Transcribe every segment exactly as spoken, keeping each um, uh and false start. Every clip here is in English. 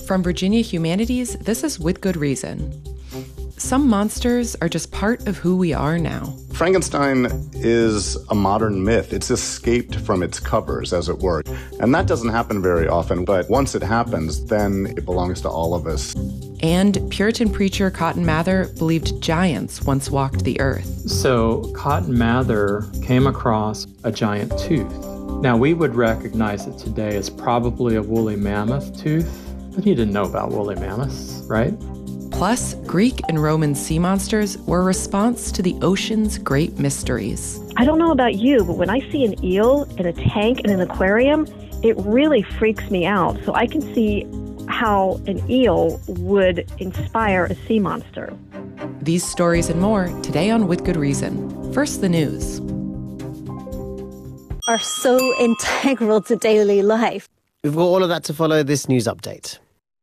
From Virginia Humanities, this is With Good Reason. Some monsters are just part of who we are now. Frankenstein is a modern myth. It's escaped from its covers, as it were. And that doesn't happen very often, but once it happens, then it belongs to all of us. And Puritan preacher Cotton Mather believed giants once walked the earth. So Cotton Mather came across a giant tooth. Now, we would recognize it today as probably a woolly mammoth tooth, but he didn't know about woolly mammoths, right? Plus, Greek and Roman sea monsters were a response to the ocean's great mysteries. I don't know about you, but when I see an eel in a tank in an aquarium, it really freaks me out. So I can see how an eel would inspire a sea monster. These stories and more today on With Good Reason. First, the news. Are so integral to daily life. We've got all of that to follow this news update.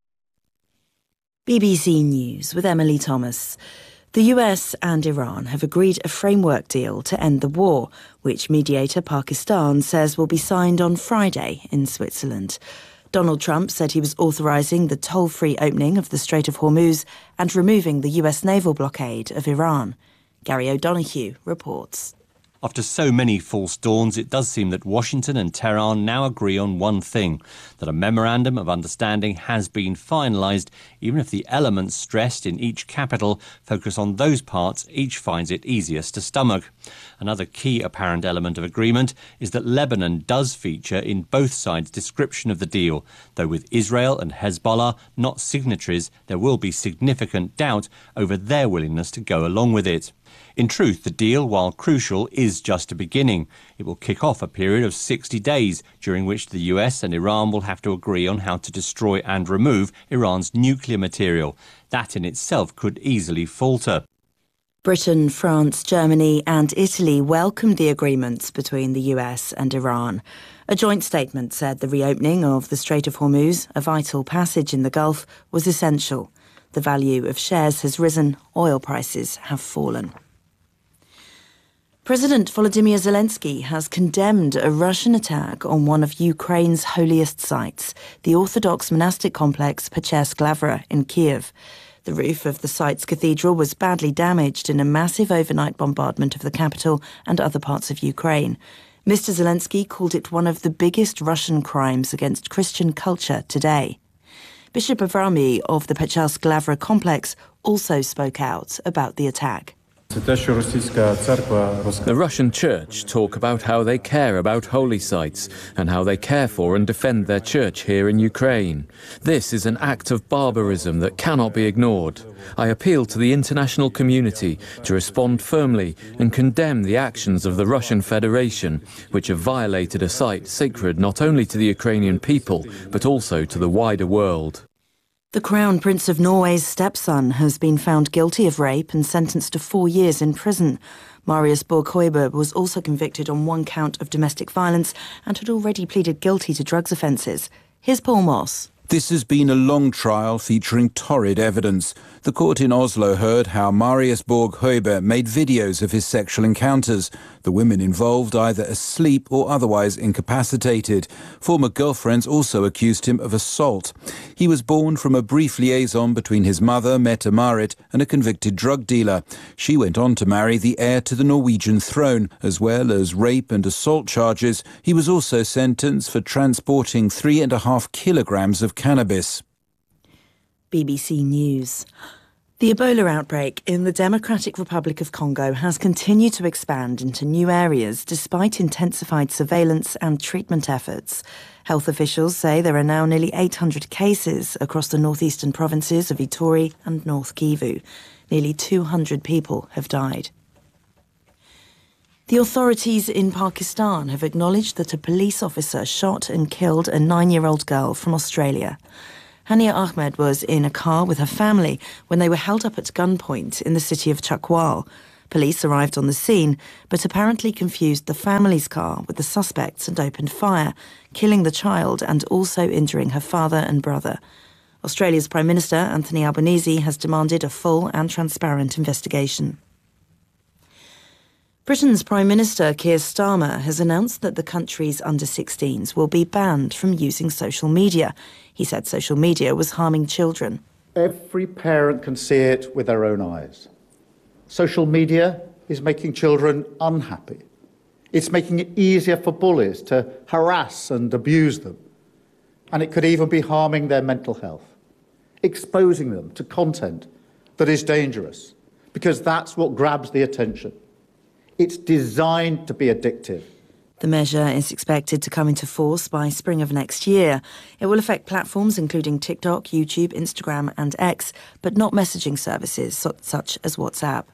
B B C News with Emily Thomas. The U S and Iran have agreed a framework deal to end the war, which mediator Pakistan says will be signed on Friday in Switzerland. Donald Trump said he was authorising the toll-free opening of the Strait of Hormuz and removing the U S naval blockade of Iran. Gary O'Donoghue reports. After so many false dawns, it does seem that Washington and Tehran now agree on one thing, that a memorandum of understanding has been finalised, even if the elements stressed in each capital focus on those parts each finds it easiest to stomach. Another key apparent element of agreement is that Lebanon does feature in both sides' description of the deal, though with Israel and Hezbollah not signatories, there will be significant doubt over their willingness to go along with it. In truth, the deal, while crucial, is just a beginning. It will kick off a period of sixty days, during which the U S and Iran will have to agree on how to destroy and remove Iran's nuclear material. That in itself could easily falter. Britain, France, Germany and Italy welcomed the agreements between the U S and Iran. A joint statement said the reopening of the Strait of Hormuz, a vital passage in the Gulf, was essential. The value of shares has risen, oil prices have fallen. President Volodymyr Zelensky has condemned a Russian attack on one of Ukraine's holiest sites, the Orthodox monastic complex Pechersk Lavra in Kiev. The roof of the site's cathedral was badly damaged in a massive overnight bombardment of the capital and other parts of Ukraine. Mister Zelensky called it one of the biggest Russian crimes against Christian culture today. Bishop Avrami of the Pechersk Lavra complex also spoke out about the attack. The Russian Church talk about how they care about holy sites and how they care for and defend their church here in Ukraine. This is an act of barbarism that cannot be ignored. I appeal to the international community to respond firmly and condemn the actions of the Russian Federation, which have violated a site sacred not only to the Ukrainian people, but also to the wider world. The Crown Prince of Norway's stepson has been found guilty of rape and sentenced to four years in prison. Marius Borg Høiberg was also convicted on one count of domestic violence and had already pleaded guilty to drugs offences. Here's Paul Moss. This has been a long trial featuring torrid evidence. The court in Oslo heard how Marius Borg Høiberg made videos of his sexual encounters, the women involved either asleep or otherwise incapacitated. Former girlfriends also accused him of assault. He was born from a brief liaison between his mother, Mette-Marit, and a convicted drug dealer. She went on to marry the heir to the Norwegian throne. As well as rape and assault charges, he was also sentenced for transporting three and a half kilograms of cannabis. B B C News. The Ebola outbreak in the Democratic Republic of Congo has continued to expand into new areas despite intensified surveillance and treatment efforts. Health officials say there are now nearly eight hundred cases across the northeastern provinces of Ituri and North Kivu. Nearly two hundred people have died. The authorities in Pakistan have acknowledged that a police officer shot and killed a nine-year-old girl from Australia. Hania Ahmed was in a car with her family when they were held up at gunpoint in the city of Chakwal. Police arrived on the scene, but apparently confused the family's car with the suspects and opened fire, killing the child and also injuring her father and brother. Australia's Prime Minister, Anthony Albanese, has demanded a full and transparent investigation. Britain's Prime Minister Keir Starmer has announced that the country's under sixteens will be banned from using social media. He said social media was harming children. Every parent can see it with their own eyes. Social media is making children unhappy. It's making it easier for bullies to harass and abuse them. And it could even be harming their mental health, exposing them to content that is dangerous, because that's what grabs the attention. It's designed to be addictive. The measure is expected to come into force by spring of next year. It will affect platforms including TikTok, YouTube, Instagram and X, but not messaging services such as WhatsApp.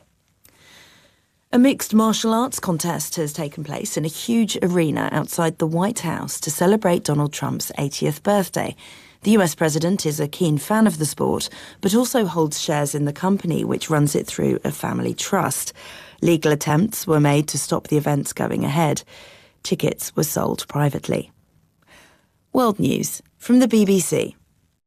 A mixed martial arts contest has taken place in a huge arena outside the White House to celebrate Donald Trump's eightieth birthday. The U S president is a keen fan of the sport, but also holds shares in the company which runs it through a family trust. Legal attempts were made to stop the events going ahead. Tickets were sold privately. World News from the B B C.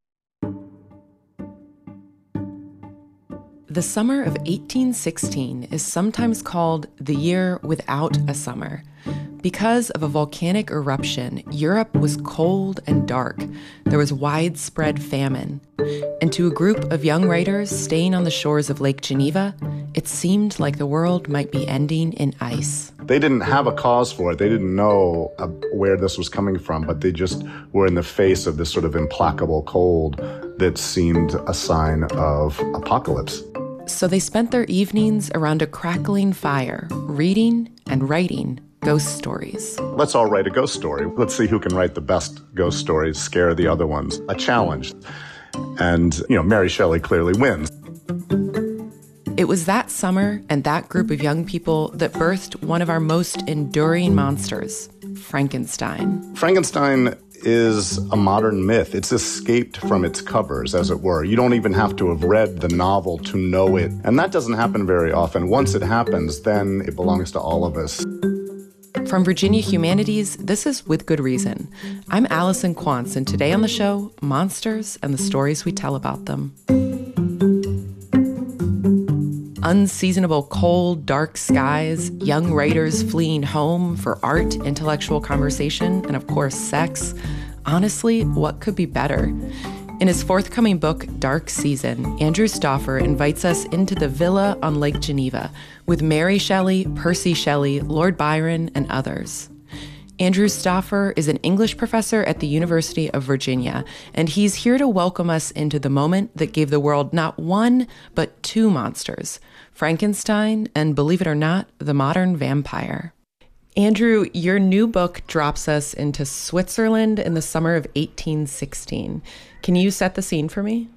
The summer of eighteen sixteen is sometimes called the year without a summer. Because of a volcanic eruption, Europe was cold and dark. There was widespread famine. And to a group of young writers staying on the shores of Lake Geneva, it seemed like the world might be ending in ice. They didn't have a cause for it. They didn't know uh, where this was coming from, but they just were in the face of this sort of implacable cold that seemed a sign of apocalypse. So they spent their evenings around a crackling fire, reading and writing ghost stories. Let's all write a ghost story. Let's see who can write the best ghost stories, scare the other ones. A challenge. And, you know, Mary Shelley clearly wins. It was that summer and that group of young people that birthed one of our most enduring monsters, Frankenstein. Frankenstein is a modern myth. It's escaped from its covers, as it were. You don't even have to have read the novel to know it. And that doesn't happen very often. Once it happens, then it belongs to all of us. From Virginia Humanities, this is With Good Reason. I'm Allison Quantz, and today on the show, monsters and the stories we tell about them. Unseasonable cold, dark skies, young writers fleeing home for art, intellectual conversation, and of course, sex. Honestly, what could be better? In his forthcoming book, Dark Season, Andrew Stauffer invites us into the villa on Lake Geneva with Mary Shelley, Percy Shelley, Lord Byron, and others. Andrew Stauffer is an English professor at the University of Virginia, and he's here to welcome us into the moment that gave the world not one, but two monsters, Frankenstein and, believe it or not, the modern vampire. Andrew, your new book drops us into Switzerland in the summer of eighteen sixteen. Can you set the scene for me?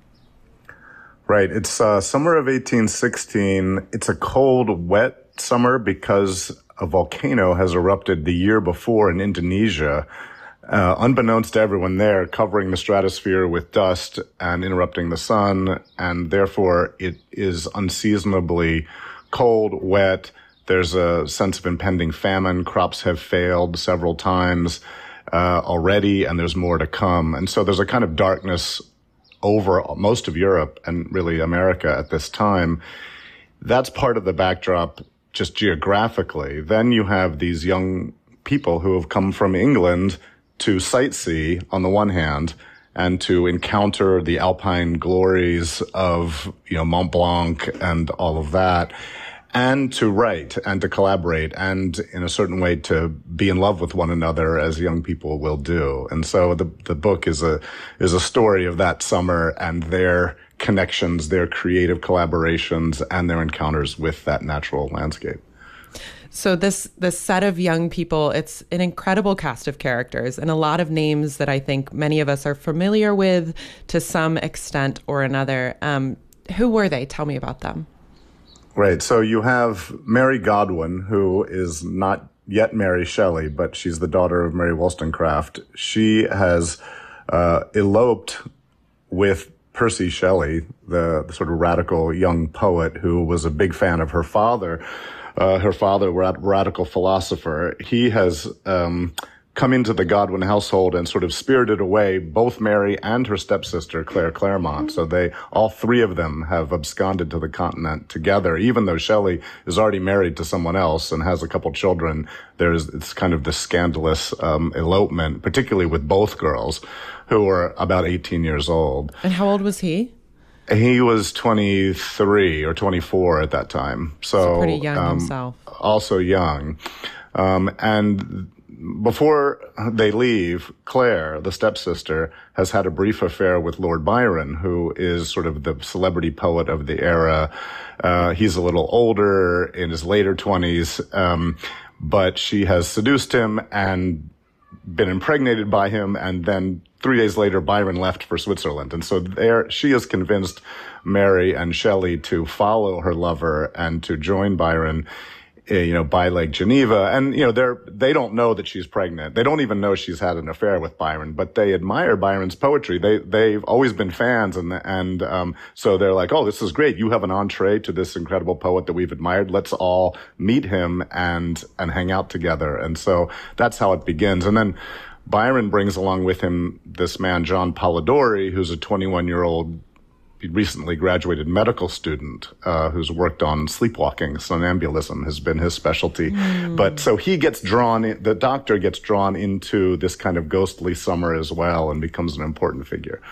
Right. It's uh, summer of eighteen sixteen. It's a cold, wet summer because a volcano has erupted the year before in Indonesia, uh, unbeknownst to everyone there, covering the stratosphere with dust and interrupting the sun. And therefore, it is unseasonably cold, wet. There's a sense of impending famine. Crops have failed several times uh, already, and there's more to come. And so there's a kind of darkness over most of Europe and really America at this time. That's part of the backdrop just geographically. Then you have these young people who have come from England to sightsee on the one hand and to encounter the alpine glories of, you know, Mont Blanc and all of that, and to write and to collaborate and in a certain way to be in love with one another as young people will do. And so the the book is a is a story of that summer and their connections, their creative collaborations, and their encounters with that natural landscape. So this this set of young people, it's an incredible cast of characters and a lot of names that I think many of us are familiar with to some extent or another. Um, who were they? Tell me about them. Right. So you have Mary Godwin, who is not yet Mary Shelley, but she's the daughter of Mary Wollstonecraft. She has uh, eloped with Percy Shelley, the, the sort of radical young poet who was a big fan of her father. Uh, her father, rad- radical philosopher. He has um, come into the Godwin household and sort of spirited away both Mary and her stepsister, Claire Clairmont. So they, all three of them have absconded to the continent together, even though Shelley is already married to someone else and has a couple children. There's, it's kind of this scandalous, um, elopement, particularly with both girls who were about eighteen years old. And how old was he? He was twenty-three or twenty-four at that time. So, so pretty young um, himself. Also young. Um, and before they leave, Claire, the stepsister, has had a brief affair with Lord Byron, who is sort of the celebrity poet of the era. Uh, he's a little older, in his later twenties, um, but she has seduced him and been impregnated by him, and then three days later, Byron left for Switzerland. And so there, she has convinced Mary and Shelley to follow her lover and to join Byron, you know, by Lake Geneva. And, you know, they're, they don't know that she's pregnant. They don't even know she's had an affair with Byron, but they admire Byron's poetry. They, they've always been fans. And, and, um, so they're like, oh, this is great. You have an entree to this incredible poet that we've admired. Let's all meet him and, and hang out together. And so that's how it begins. And then Byron brings along with him this man, John Polidori, who's a twenty-one year old recently graduated medical student uh, who's worked on sleepwalking. Somnambulism has been his specialty. Mm. But so he gets drawn, in, the doctor gets drawn into this kind of ghostly summer as well and becomes an important figure.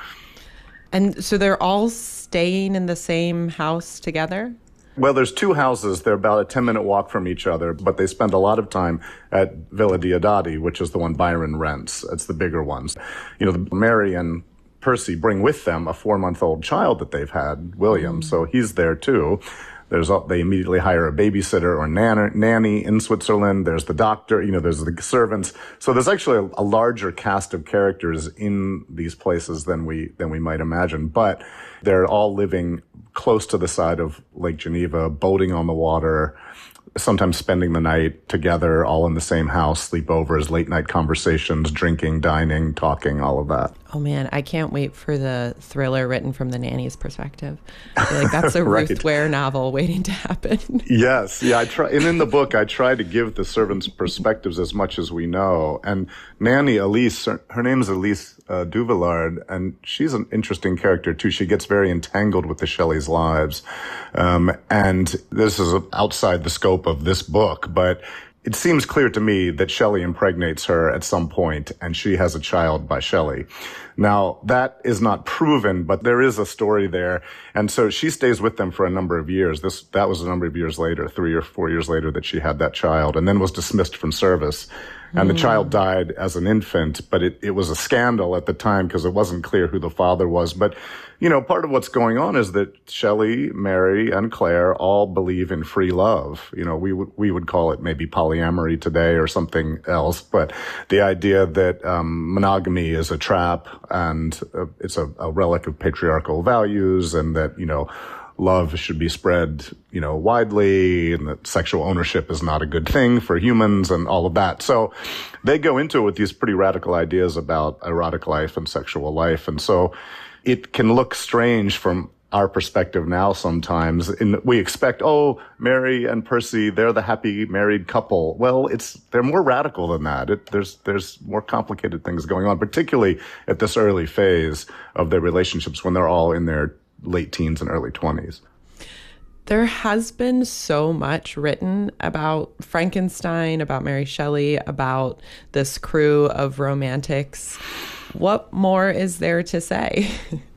And so they're all staying in the same house together? Well, there's two houses. They're about a ten-minute walk from each other, but they spend a lot of time at Villa Diodati, which is the one Byron rents. It's the bigger ones. You know, Mary and Percy bring with them a four-month-old child that they've had, William, mm. so he's there too. There's a, they immediately hire a babysitter or nan- nanny in Switzerland. There's the doctor, you know, there's the servants. So there's actually a, a larger cast of characters in these places than we than we might imagine. But they're all living close to the side of Lake Geneva, boating on the water, sometimes spending the night together, all in the same house, sleepovers, late night conversations, drinking, dining, talking, all of that. Oh man, I can't wait for the thriller written from the nanny's perspective. I feel like that's a right. Ruth Ware novel waiting to happen. Yes, yeah. I try, and in the book, I try to give the servants' perspectives as much as we know. And Nanny Elise, her, her name is Elise uh, Duvillard, and she's an interesting character too. She gets very entangled with the Shelley's lives, um, and this is outside the scope of this book, but it seems clear to me that Shelley impregnates her at some point and she has a child by Shelley. Now, that is not proven, but there is a story there. And so she stays with them for a number of years. This, that was a number of years later, three or four years later that she had that child and then was dismissed from service. And mm. the child died as an infant, but it, it was a scandal at the time because it wasn't clear who the father was. But, you know, part of what's going on is that Shelley, Mary, and Claire all believe in free love. You know, we would, we would call it maybe polyamory today or something else. But the idea that um, monogamy is a trap and uh, it's a, a relic of patriarchal values and that, you know, love should be spread, you know, widely, and that sexual ownership is not a good thing for humans and all of that. So they go into it with these pretty radical ideas about erotic life and sexual life. And so it can look strange from our perspective now sometimes. In, we expect, oh, Mary and Percy, they're the happy married couple. Well, it's they're more radical than that. It, there's there's more complicated things going on, particularly at this early phase of their relationships when they're all in their late teens and early twenties. There has been so much written about Frankenstein, about Mary Shelley, about this crew of romantics. What more is there to say?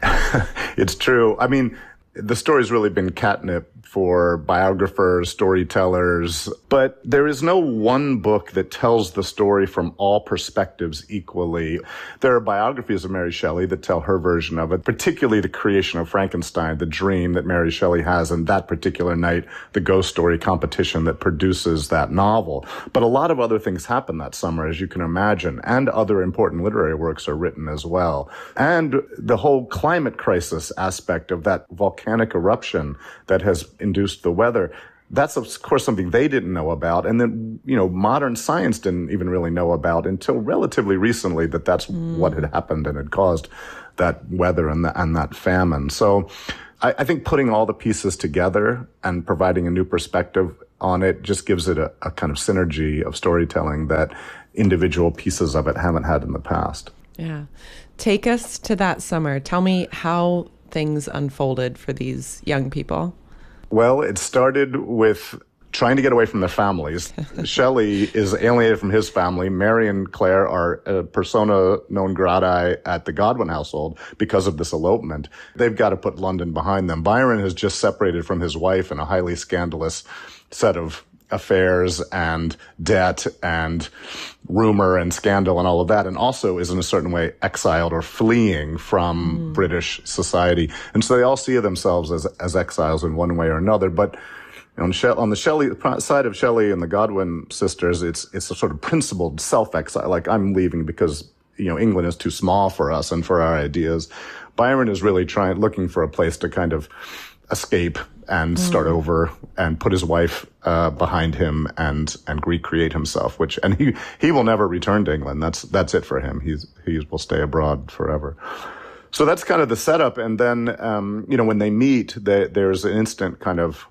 It's true. I mean, the story's really been catnip for biographers, storytellers, but there is no one book that tells the story from all perspectives equally. There are biographies of Mary Shelley that tell her version of it, particularly the creation of Frankenstein, the dream that Mary Shelley has in that particular night, the ghost story competition that produces that novel. But a lot of other things happen that summer, as you can imagine, and other important literary works are written as well. And the whole climate crisis aspect of that volcanic eruption that has induced the weather, that's of course something they didn't know about. And then, you know, modern science didn't even really know about until relatively recently that that's mm. what had happened and had caused that weather and, the, and that famine. So I, I think putting all the pieces together and providing a new perspective on it just gives it a, a kind of synergy of storytelling that individual pieces of it haven't had in the past. Yeah. Take us to that summer. Tell me how things unfolded for these young people. Well, it started with trying to get away from their families. Shelley is alienated from his family. Mary and Claire are a persona non grata at the Godwin household because of this elopement. They've got to put London behind them. Byron has just separated from his wife in a highly scandalous set of affairs and debt and rumor and scandal and all of that, and also is in a certain way exiled or fleeing from mm. British society. And so they all see themselves as, as exiles in one way or another. But on, She- on the Shelley side of Shelley and the Godwin sisters, it's it's a sort of principled self-exile. Like, I'm leaving because, you know, England is too small for us and for our ideas. Byron is really trying, looking for a place to kind of escape and start mm. over and put his wife uh, behind him and and recreate himself. Which and he he will never return to England. That's that's it for him. He's he will stay abroad forever. So that's kind of the setup. And then um, you know, when they meet, they, there's an instant kind of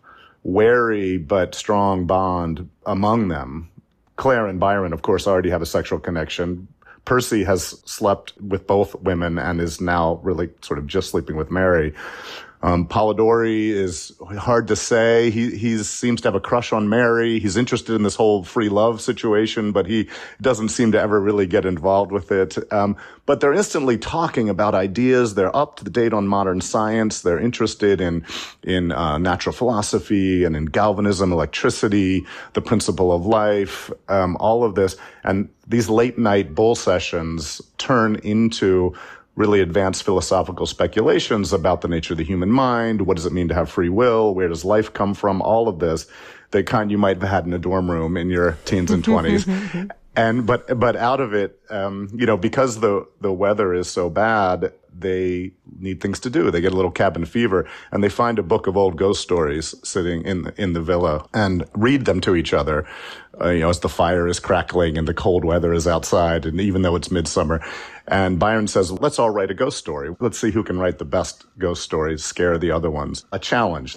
wary but strong bond among them. Claire and Byron, of course, already have a sexual connection. Percy has slept with both women and is now really sort of just sleeping with Mary. Um, Polidori is hard to say. He he seems to have a crush on Mary. He's interested in this whole free love situation, but he doesn't seem to ever really get involved with it. Um, but they're instantly talking about ideas. They're up to date on modern science. They're interested in in uh, natural philosophy and in galvanism, electricity, the principle of life, um, all of this. And these late night bull sessions turn into really advanced philosophical speculations about the nature of the human mind. What does it mean to have free will? Where does life come from? All of this, the kind you might have had in a dorm room in your teens and twenties. And, but, but out of it, um, you know, because the, the weather is so bad, they need things to do. They get a little cabin fever and they find a book of old ghost stories sitting in the, in the villa and read them to each other, uh, you know, as the fire is crackling and the cold weather is outside. And even though it's midsummer, and Byron says, let's all write a ghost story. Let's see who can write the best ghost stories, scare the other ones. A challenge.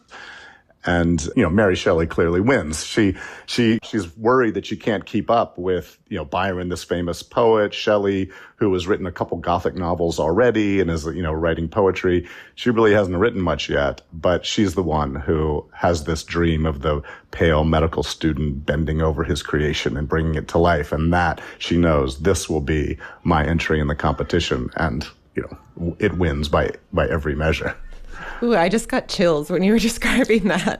And, you know, Mary Shelley clearly wins. She, she, she's worried that she can't keep up with, you know, Byron, this famous poet, Shelley, who has written a couple Gothic novels already and is, you know, writing poetry. She really hasn't written much yet, but she's the one who has this dream of the pale medical student bending over his creation and bringing it to life. And that she knows this will be my entry in the competition. And, you know, it wins by, by every measure. Ooh, I just got chills when you were describing that.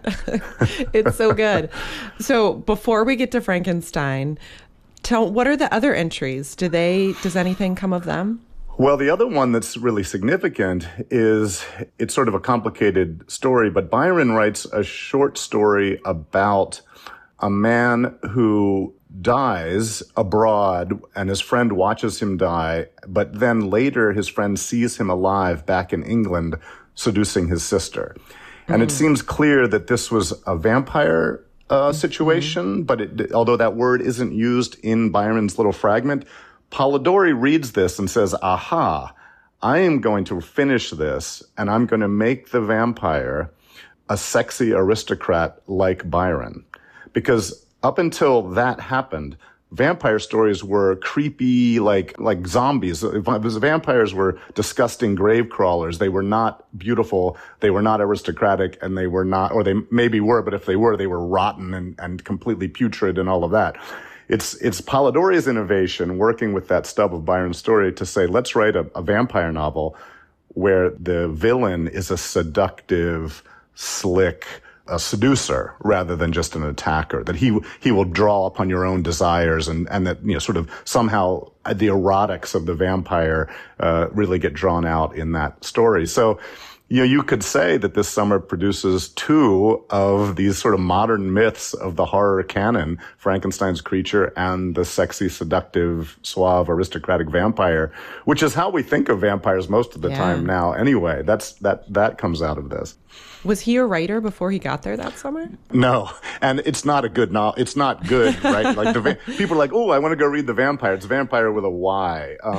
It's so good. So before we get to Frankenstein, tell what are the other entries? Do they, does anything come of them? Well, the other one that's really significant is it's sort of a complicated story, but Byron writes a short story about a man who dies abroad and his friend watches him die, but then later his friend sees him alive back in England seducing his sister. And mm. it seems clear that this was a vampire uh, situation, mm. but it, although that word isn't used in Byron's little fragment, Polidori reads this and says, aha, I am going to finish this and I'm going to make the vampire a sexy aristocrat like Byron. Because up until that happened, vampire stories were creepy, like like zombies. Vampires were disgusting grave crawlers. They were not beautiful. They were not aristocratic, and they were not, or they maybe were, but if they were, they were rotten and, and completely putrid and all of that. It's it's Polidori's innovation, working with that stub of Byron's story, to say, let's write a, a vampire novel where the villain is a seductive, slick, a seducer rather than just an attacker, that he he will draw upon your own desires, and and that, you know, sort of somehow the erotics of the vampire uh really get drawn out in that story. So, you know, you could say that this summer produces two of these sort of modern myths of the horror canon, Frankenstein's creature and the sexy, seductive, suave, aristocratic vampire, which is how we think of vampires most of the yeah. time now anyway. That's that that comes out of this. Was he a writer before he got there that summer? No, and it's not a good novel. It's not good, right? Like the va- people are like, oh, I want to go read The Vampire. It's Vampire with a Y. Um,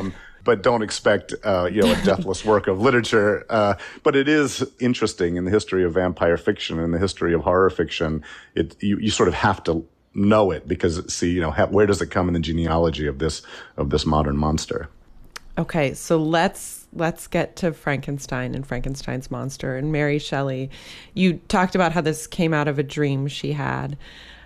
but don't expect, uh, you know, a deathless work of literature. Uh, but it is interesting in the history of vampire fiction and the history of horror fiction. It, you, you sort of have to know it because, see, you know, ha- where does it come in the genealogy of this, of this modern monster? Okay, so let's let's get to Frankenstein and Frankenstein's monster. And Mary Shelley, you talked about how this came out of a dream she had.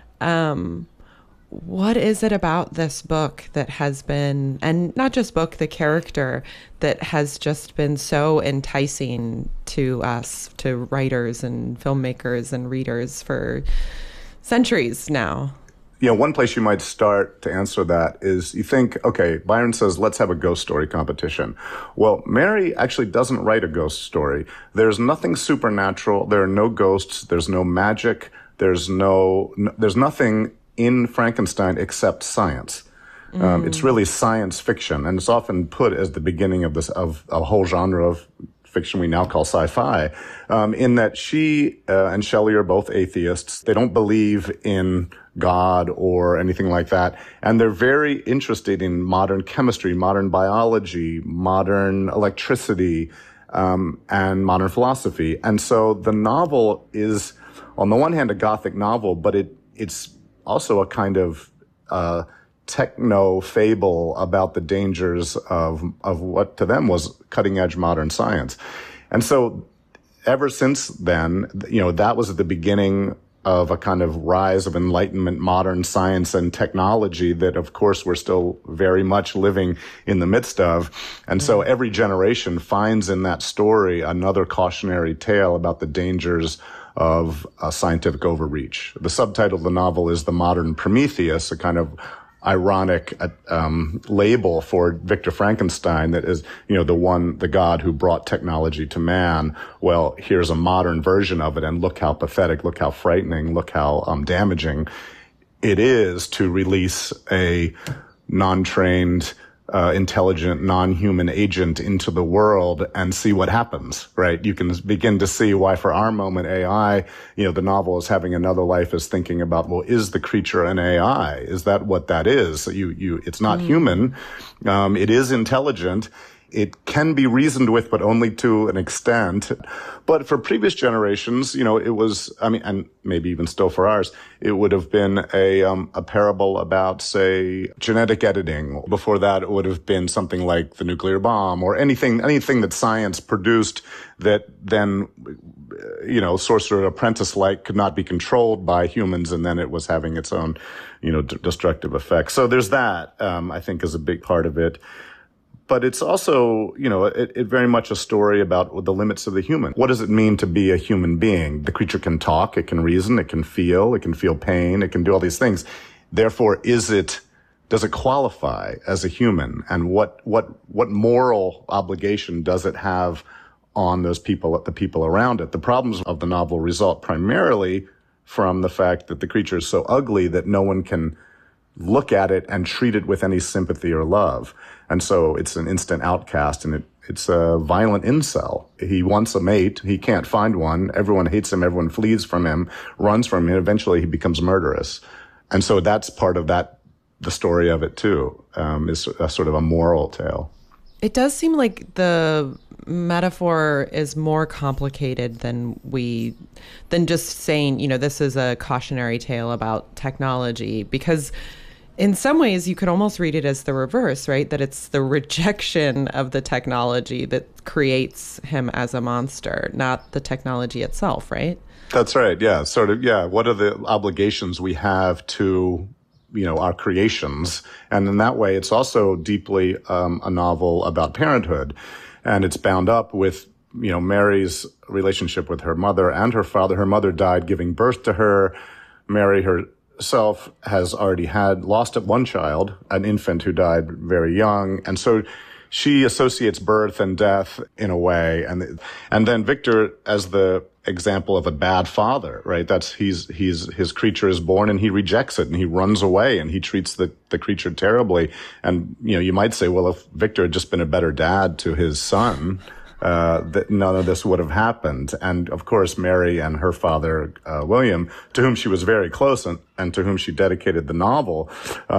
Um, what is it about this book that has been, and not just book, the character, that has just been so enticing to us, to writers and filmmakers and readers for centuries now? You know, one place you might start to answer that is you think, okay, Byron says, let's have a ghost story competition. Well, Mary actually doesn't write a ghost story. There's nothing supernatural. There are no ghosts. There's no magic. There's no, no there's nothing in Frankenstein except science. Mm. Um, it's really science fiction, and it's often put as the beginning of this, of a whole genre of fiction we now call sci-fi, um, in that she uh, and Shelley are both atheists. They don't believe in God or anything like that. And they're very interested in modern chemistry, modern biology, modern electricity, um, and modern philosophy. And so the novel is, on the one hand, a Gothic novel, but it it's also a kind of uh techno fable about the dangers of of what to them was cutting edge modern science. And so ever since then, you know, that was at the beginning of a kind of rise of Enlightenment, modern science and technology that, of course, we're still very much living in the midst of. And so every generation finds in that story another cautionary tale about the dangers of uh, scientific overreach. The subtitle of the novel is The Modern Prometheus, a kind of ironic um, label for Victor Frankenstein that is, you know, the one, the god who brought technology to man. Well, here's a modern version of it, and look how pathetic, look how frightening, look how um, damaging it is to release a non-trained, uh, intelligent, non-human agent into the world and see what happens, right? You can begin to see why, for our moment, A I, you know, the novel is having another life, is thinking about, well, is the creature an A I? Is that what that is? You, you, it's not mm. human. Um, it is intelligent. It can be reasoned with, but only to an extent. But for previous generations, you know, it was, I mean, and maybe even still for ours, it would have been a, um, a parable about, say, genetic editing. Before that, it would have been something like the nuclear bomb or anything, anything that science produced that then, you know, Sorcerer Apprentice-like could not be controlled by humans, and then it was having its own, you know, d- destructive effects. So there's that, um, I think, is a big part of it. But it's also, you know, it, it very much a story about the limits of the human. What does it mean to be a human being? The creature can talk, it can reason, it can feel, it can feel pain, it can do all these things. Therefore, is it, does it qualify as a human? And what, what, what moral obligation does it have on those people, the people around it? The problems of the novel result primarily from the fact that the creature is so ugly that no one can look at it and treat it with any sympathy or love. And so it's an instant outcast, and it, it's a violent incel. He wants a mate. He can't find one. Everyone hates him. Everyone flees from him, runs from him. Eventually he becomes murderous. And so that's part of that, the story of it too, um, is a sort of a moral tale. It does seem like the metaphor is more complicated than we, than just saying, you know, this is a cautionary tale about technology, because in some ways you could almost read it as the reverse, right? That it's the rejection of the technology that creates him as a monster, not the technology itself, right? That's right. Yeah. Sort of. Yeah. What are the obligations we have to, you know, our creations? And in that way, it's also deeply um, a novel about parenthood. And it's bound up with, you know, Mary's relationship with her mother and her father. Her mother died giving birth to her. Mary herself has already had, lost one child, an infant who died very young. And so she associates birth and death in a way. And, and then Victor as the example of a bad father, right? That's, he's, he's, his creature is born and he rejects it and he runs away and he treats the, the creature terribly. And, you know, you might say, well, if Victor had just been a better dad to his son, uh, that none of this would have happened. And of course, Mary and her father, uh, William, to whom she was very close and, and to whom she dedicated the novel, um,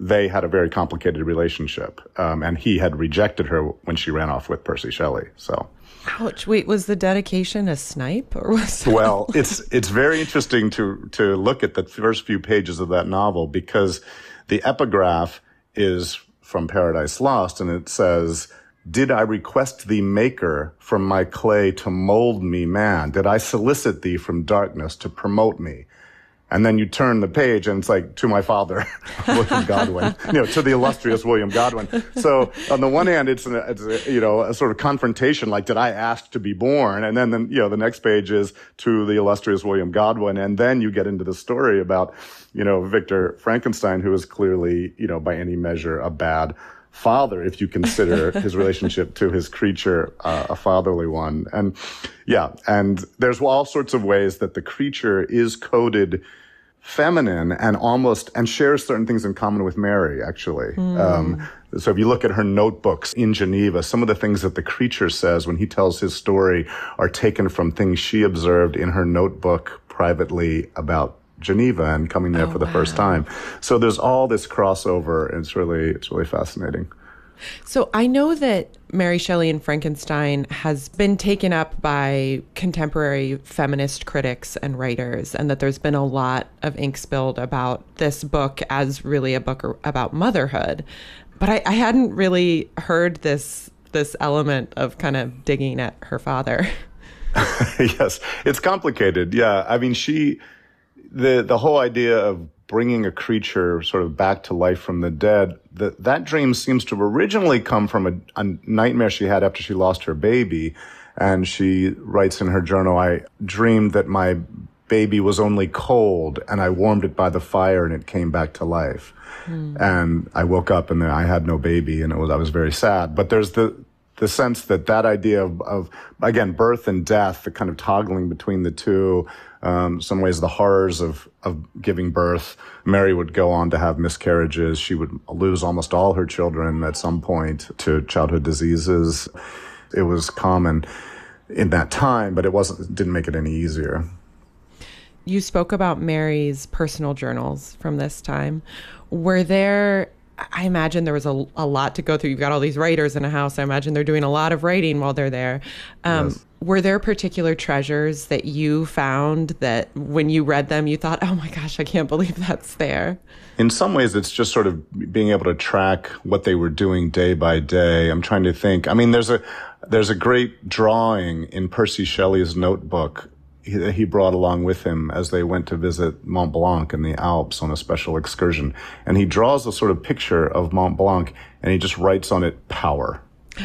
they had a very complicated relationship, um, and he had rejected her when she ran off with Percy Shelley. So, ouch! Wait, was the dedication a snipe, or was well, it's it's very interesting to to look at the first few pages of that novel, because the epigraph is from Paradise Lost, and it says, "Did I request thee, Maker, from my clay to mold me man? Did I solicit thee from darkness to promote me?" And then you turn the page and it's like, "To my father, William Godwin," you know, to the illustrious William Godwin. So on the one hand, it's, an, it's a, you know, a sort of confrontation, like, did I ask to be born? And then, then, you know, the next page is to the illustrious William Godwin. And then you get into the story about, you know, Victor Frankenstein, who is clearly, you know, by any measure a bad father, if you consider his relationship to his creature uh, a fatherly one. And yeah, and there's all sorts of ways that the creature is coded feminine and almost, and shares certain things in common with Mary, actually. Mm. Um, so if you look at her notebooks in Geneva, some of the things that the creature says when he tells his story are taken from things she observed in her notebook privately about Geneva and coming there oh, for the wow. first time. So there's all this crossover, and it's really, it's really fascinating. So I know that Mary Shelley and Frankenstein has been taken up by contemporary feminist critics and writers, and that there's been a lot of ink spilled about this book as really a book about motherhood. But I, I hadn't really heard this this element of kind of digging at her father. Yes, it's complicated. Yeah, I mean, she, the the whole idea of bringing a creature sort of back to life from the dead, that that dream seems to have originally come from a, a nightmare she had after she lost her baby. And she writes in her journal, "I dreamed that my baby was only cold and I warmed it by the fire and it came back to life. Mm. And I woke up and I had no baby, and it was, I was very sad." But there's the, the sense that that idea of, of, again, birth and death, the kind of toggling between the two, um, some ways the horrors of, of giving birth. Mary would go on to have miscarriages. She would lose almost all her children at some point to childhood diseases. It was common in that time, but it wasn't, didn't make it any easier. You spoke about Mary's personal journals from this time. Were there, I imagine there was a, a lot to go through. You've got all these writers in a house. I imagine they're doing a lot of writing while they're there. Um, yes. Were there particular treasures that you found that when you read them, you thought, oh my gosh, I can't believe that's there? In some ways, it's just sort of being able to track what they were doing day by day. I'm trying to think. I mean, there's a, there's a great drawing in Percy Shelley's notebook he, he brought along with him as they went to visit Mont Blanc in the Alps on a special excursion. And he draws a sort of picture of Mont Blanc, and he just writes on it, "power."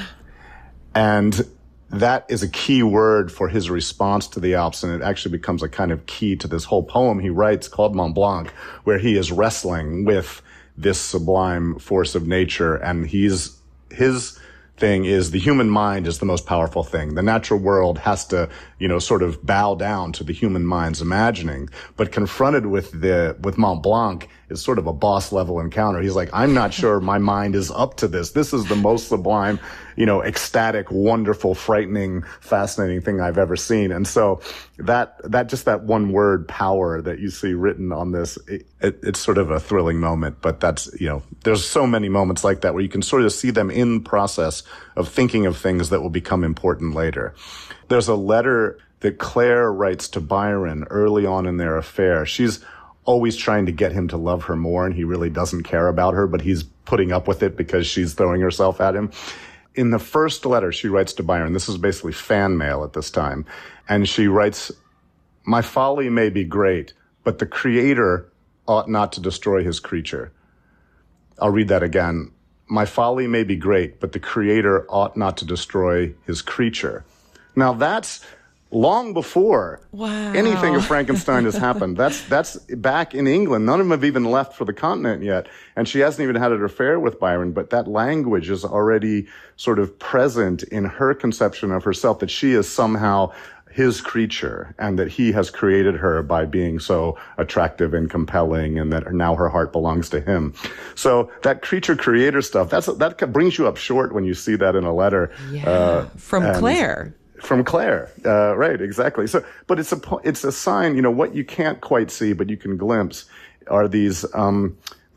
And that is a key word for his response to the Alps, and it actually becomes a kind of key to this whole poem he writes called Mont Blanc, where he is wrestling with this sublime force of nature. And he's, his thing is the human mind is the most powerful thing. The natural world has to, you know, sort of bow down to the human mind's imagining. But confronted with the, with Mont Blanc is sort of a boss level encounter. He's like, I'm not sure my mind is up to this. This is the most sublime, you know, ecstatic, wonderful, frightening, fascinating thing I've ever seen. And so that, that just that one word, power, that you see written on this, it, it, it's sort of a thrilling moment. But that's, you know, there's so many moments like that where you can sort of see them in process of thinking of things that will become important later. There's a letter that Claire writes to Byron early on in their affair. She's always trying to get him to love her more, and he really doesn't care about her, but he's putting up with it because she's throwing herself at him. In the first letter she writes to Byron, this is basically fan mail at this time, and she writes, "My folly may be great, but the Creator ought not to destroy his creature." I'll read that again. "My folly may be great, but the Creator ought not to destroy his creature." Now that's long before wow. anything of Frankenstein has happened. That's that's back in England. None of them have even left for the continent yet. And she hasn't even had an affair with Byron, but that language is already sort of present in her conception of herself, that she is somehow his creature and that he has created her by being so attractive and compelling, and that now her heart belongs to him. So that creature creator stuff, that's that brings you up short when you see that in a letter. Yeah. Uh, From and, Claire. From Claire, uh, right, exactly. So, but it's a, it's a sign, you know, what you can't quite see, but you can glimpse are these, um,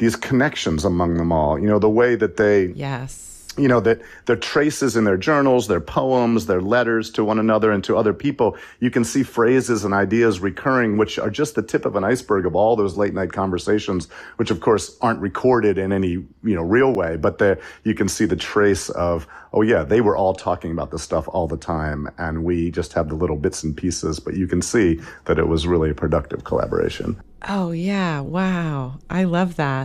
these connections among them all. You know, the way that they... Yes. You know, that their traces in their journals, their poems, their letters to one another and to other people, you can see phrases and ideas recurring, which are just the tip of an iceberg of all those late night conversations, which of course aren't recorded in any, you know, real way, but you can see the trace of, oh yeah, they were all talking about this stuff all the time, and we just have the little bits and pieces, but you can see that it was really a productive collaboration. Oh yeah, wow. I love that.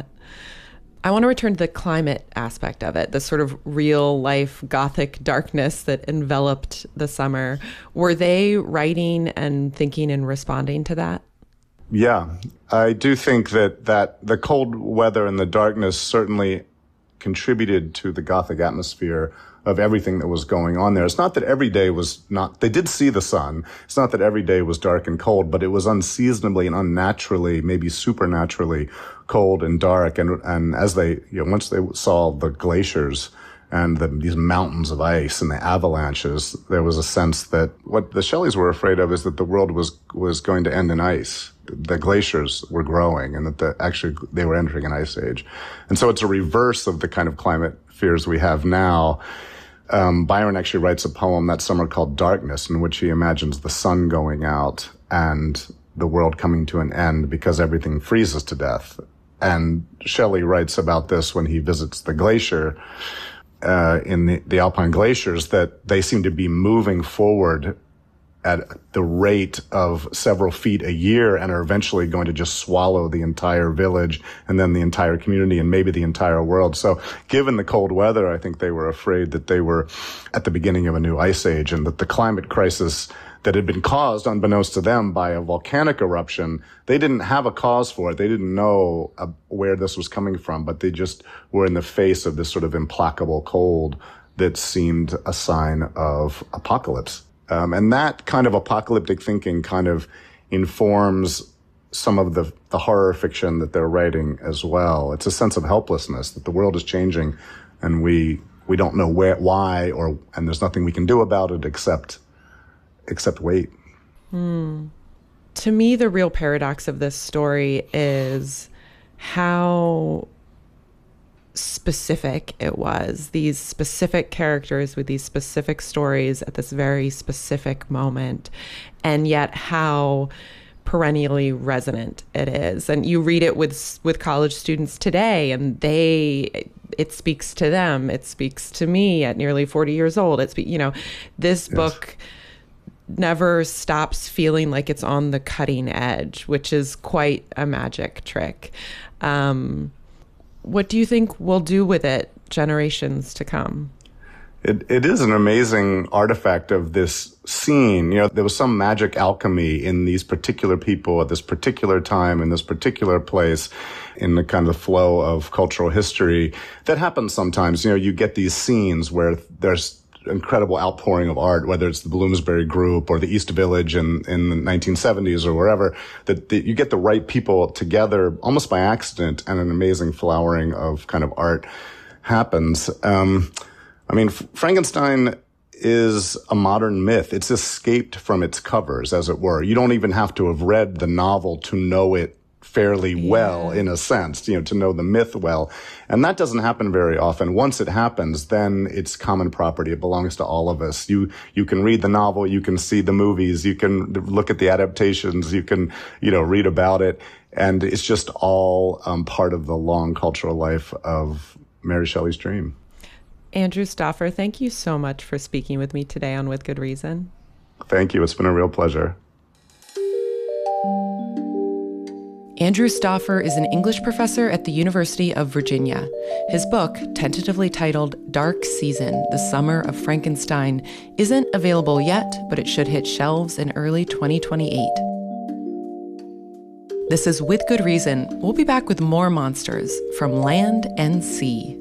I want to return to the climate aspect of it, the sort of real life Gothic darkness that enveloped the summer. Were they writing and thinking and responding to that? Yeah, I do think that, that the cold weather and the darkness certainly contributed to the Gothic atmosphere of everything that was going on there. It's not that every day was not, they did see the sun. It's not that every day was dark and cold, but it was unseasonably and unnaturally, maybe supernaturally cold and dark. And, and as they, you know, once they saw the glaciers and the, these mountains of ice and the avalanches, there was a sense that what the Shelleys were afraid of is that the world was, was going to end in ice. The glaciers were growing and that the, actually they were entering an ice age. And so it's a reverse of the kind of climate fears we have now. Um, Byron actually writes a poem that summer called Darkness, in which he imagines the sun going out and the world coming to an end because everything freezes to death. And Shelley writes about this when he visits the glacier, uh, in the, the Alpine glaciers, that they seem to be moving forward at the rate of several feet a year and are eventually going to just swallow the entire village and then the entire community and maybe the entire world. So given the cold weather, I think they were afraid that they were at the beginning of a new ice age and that the climate crisis that had been caused, unbeknownst to them, by a volcanic eruption, they didn't have a cause for it. They didn't know uh, where this was coming from, but they just were in the face of this sort of implacable cold that seemed a sign of apocalypse. Um, and that kind of apocalyptic thinking kind of informs some of the, the horror fiction that they're writing as well. It's a sense of helplessness that the world is changing and we, we don't know where, why, or, and there's nothing we can do about it except, except wait. Hmm. To me, the real paradox of this story is how specific it was. These specific characters with these specific stories at this very specific moment, and yet how perennially resonant it is. And you read it with with college students today, and they it speaks to them. It speaks to me at nearly forty years old. It's you know, this yes. book never stops feeling like it's on the cutting edge, which is quite a magic trick. Um, What do you think we'll do with it generations to come? It, it is an amazing artifact of this scene. You know, there was some magic alchemy in these particular people at this particular time, in this particular place, in the kind of flow of cultural history that happens sometimes. You know, you get these scenes where there's incredible outpouring of art, whether it's the Bloomsbury Group or the East Village in, in the nineteen seventies or wherever, that, that you get the right people together almost by accident and an amazing flowering of kind of art happens. Um, I mean, F- Frankenstein is a modern myth. It's escaped from its covers, as it were. You don't even have to have read the novel to know it fairly well, yeah. in a sense, you know, to know the myth well. And that doesn't happen very often. Once it happens, then it's common property. It belongs to all of us. You, you can read the novel, you can see the movies, you can look at the adaptations, you can, you know, read about it. And it's just all um, part of the long cultural life of Mary Shelley's dream. Andrew Stauffer, thank you so much for speaking with me today on With Good Reason. Thank you. It's been a real pleasure. Andrew Stauffer is an English professor at the University of Virginia. His book, tentatively titled Dark Season, The Summer of Frankenstein, isn't available yet, but it should hit shelves in early twenty twenty-eight. This is With Good Reason. We'll be back with more monsters from land and sea.